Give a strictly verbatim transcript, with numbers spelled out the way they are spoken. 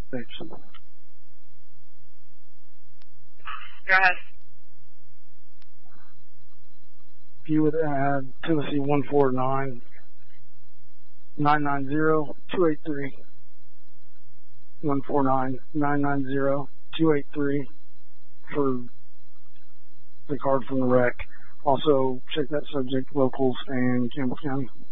Thanks. Go ahead. If you would add Tennessee one four nine, nine nine zero, two eight three. one four nine, nine nine zero, two eight three for the card from the wreck. Also, check that subject, locals and Campbell County.